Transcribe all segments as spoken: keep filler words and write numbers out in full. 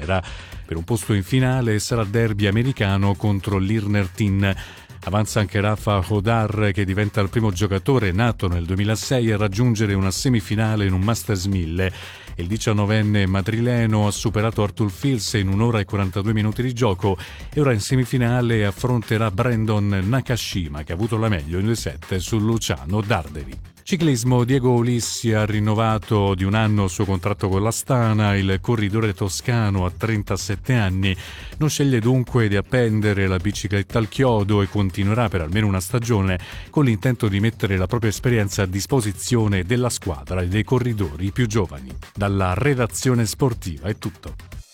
sera. Per un posto in finale sarà derby americano contro l'Irnertin. Avanza anche Rafa Hodar, che diventa il primo giocatore nato nel duemilasei a raggiungere una semifinale in un Masters mille. Il diciannovenne madrileno ha superato Arthur Fils in un'ora e quarantadue minuti di gioco e ora in semifinale affronterà Brandon Nakashima, che ha avuto la meglio in due set su Luciano Darderi. Ciclismo: Diego Ulissi ha rinnovato di un anno il suo contratto con l'Astana. Il corridore toscano a trentasette anni non sceglie dunque di appendere la bicicletta al chiodo e continuerà per almeno una stagione con l'intento di mettere la propria esperienza a disposizione della squadra e dei corridori più giovani. Dalla redazione sportiva è tutto.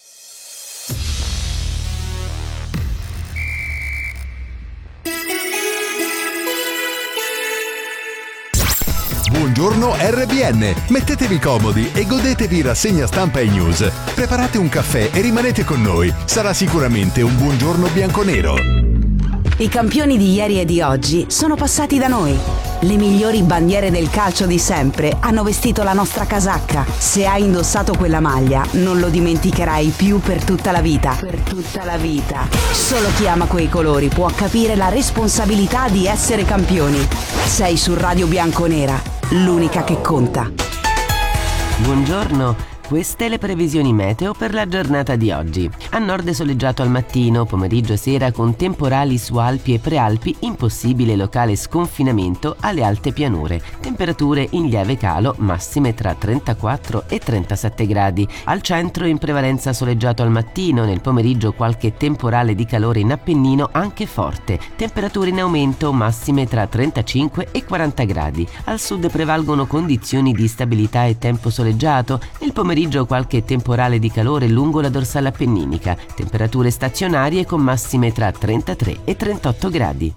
Buongiorno R B N, mettetevi comodi e godetevi rassegna stampa e news. Preparate un caffè e rimanete con noi, sarà sicuramente un buongiorno bianconero. I campioni di ieri e di oggi sono passati da noi. Le migliori bandiere del calcio di sempre hanno vestito la nostra casacca. Se hai indossato quella maglia, non lo dimenticherai più per tutta la vita. Per tutta la vita. Solo chi ama quei colori può capire la responsabilità di essere campioni. Sei su Radio Bianconera, l'unica che conta. Buongiorno. Queste le previsioni meteo per la giornata di oggi. A nord soleggiato al mattino, pomeriggio e sera con temporali su Alpi e Prealpi, impossibile locale sconfinamento alle alte pianure. Temperature in lieve calo, massime tra trentaquattro e trentasette gradi. Al centro in prevalenza soleggiato al mattino, nel pomeriggio qualche temporale di calore in Appennino anche forte. Temperature in aumento, massime tra trentacinque e quaranta gradi. Al sud prevalgono condizioni di stabilità e tempo soleggiato. Nel pomeriggio pomeriggio qualche temporale di calore lungo la dorsale appenninica, temperature stazionarie con massime tra trentatré e trentotto gradi.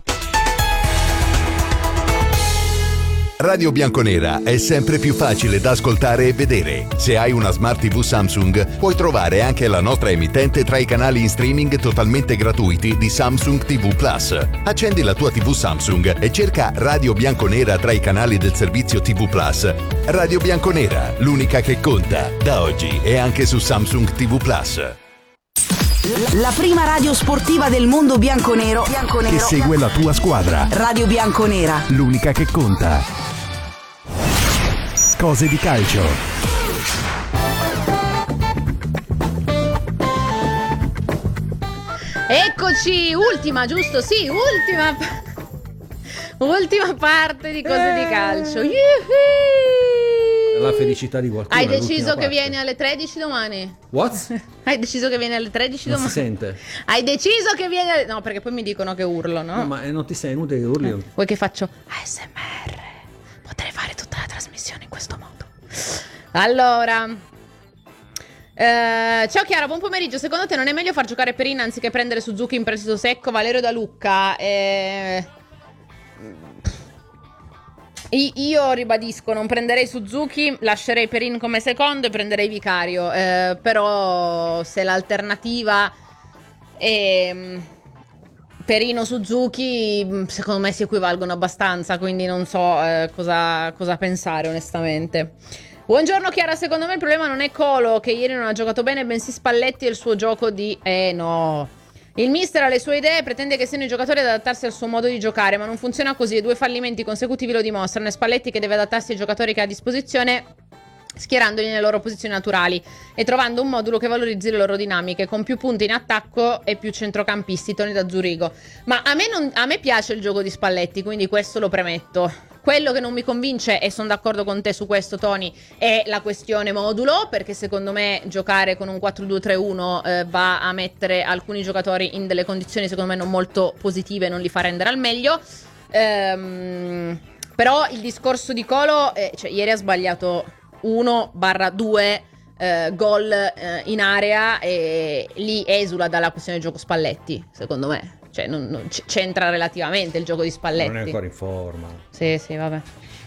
Radio Bianconera è sempre più facile da ascoltare e vedere. Se hai una Smart tivù Samsung, puoi trovare anche la nostra emittente tra i canali in streaming totalmente gratuiti di Samsung tivù Plus. Accendi la tua tivù Samsung e cerca Radio Bianconera tra i canali del servizio tivù Plus. Radio Bianconera, l'unica che conta, da oggi e anche su Samsung tivù Plus. La prima radio sportiva del mondo bianconero, bianconero che segue la tua squadra. Radio Bianconera, l'unica che conta. Cose di calcio. Eccoci, ultima, giusto? Sì, ultima ultima parte di Cose di calcio. La felicità di qualcuno. Hai deciso che vieni alle tredici domani? What? Hai deciso che vieni alle tredici non domani? Si sente. Hai deciso che vieni alle... No, perché poi mi dicono che urlo, no? No, ma non ti sei inutile che urli. Eh, vuoi che faccio A S M R? Potrei fare tutta la trasmissione in questo modo. Allora, eh, ciao Chiara, buon pomeriggio. Secondo te non è meglio far giocare Perin anziché prendere Suzuki in prestito secco? Valerio da Lucca. Eh... Io ribadisco, non prenderei Suzuki, lascerei Perin come secondo e prenderei Vicario. Eh, però se l'alternativa è Perino Suzuki, secondo me si equivalgono abbastanza, quindi non so eh, cosa, cosa pensare onestamente. Buongiorno Chiara, secondo me il problema non è Colo, che ieri non ha giocato bene, bensì Spalletti e il suo gioco di... Eh no... Il mister ha le sue idee e pretende che siano i giocatori ad adattarsi al suo modo di giocare, ma non funziona così e due fallimenti consecutivi lo dimostrano. E Spalletti che deve adattarsi ai giocatori che ha a disposizione, schierandoli nelle loro posizioni naturali e trovando un modulo che valorizzi le loro dinamiche, con più punti in attacco e più centrocampisti. Toni da Zurigo. Ma a me, non, a me piace il gioco di Spalletti, quindi questo lo premetto. Quello che non mi convince, e sono d'accordo con te su questo Tony, è la questione modulo, perché secondo me giocare con un quattro due tre uno eh, va a mettere alcuni giocatori in delle condizioni secondo me non molto positive e non li fa rendere al meglio. Ehm, però il discorso di Colo, eh, cioè ieri ha sbagliato uno barra due eh, gol eh, in area e lì esula dalla questione del gioco Spalletti, secondo me. Cioè non, non c'entra relativamente il gioco di Spalletti. Non è ancora in forma. Sì, sì, vabbè.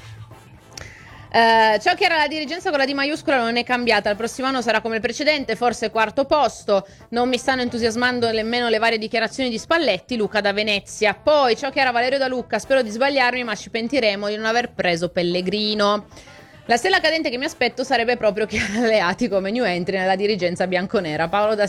Uh, ciao Chiara, la dirigenza con la D maiuscola non è cambiata, il prossimo anno sarà come il precedente, forse quarto posto. Non mi stanno entusiasmando nemmeno le varie dichiarazioni di Spalletti. Luca da Venezia. Poi ciao Chiara, Valerio da Lucca, spero di sbagliarmi ma ci pentiremo di non aver preso Pellegrino. La stella cadente che mi aspetto sarebbe proprio Chiara Alleati come new entry nella dirigenza bianconera. Paolo da